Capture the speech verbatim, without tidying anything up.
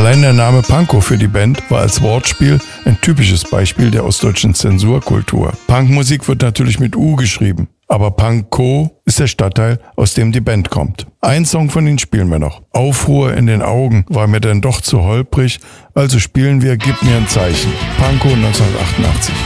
Allein der Name Pankow für die Band war als Wortspiel ein typisches Beispiel der ostdeutschen Zensurkultur. Punkmusik wird natürlich mit U geschrieben, aber Pankow ist der Stadtteil, aus dem die Band kommt. Ein Song von ihnen spielen wir noch. Aufruhr in den Augen war mir dann doch zu holprig, also spielen wir Gib mir ein Zeichen. Pankow neunzehnhundertachtundachtzig.